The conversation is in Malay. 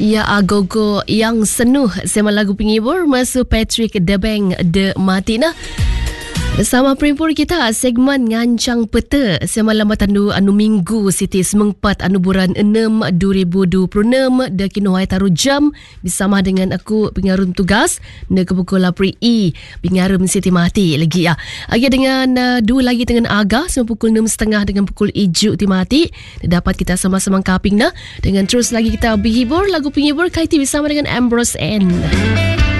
Ya, agogo yang senuh sema lagu penghibur masuk Patrick The Bank De Matina. Bersama perimpur kita segmen ngancang peta semalam tandu anu minggu Siti semengpat anu bulan 6 2026 de kinuai taru jam bersama dengan aku pengarum tugas de kepukul lapri pengarum Siti mati lagi ya. Lagi dengan dua lagi dengan Aga sama pukul 6.30 dengan pukul 7 ti mati dapat kita sama-sama kaping dengan terus lagi kita berhibur lagu penghibur kaiti bersama dengan Ambrose N.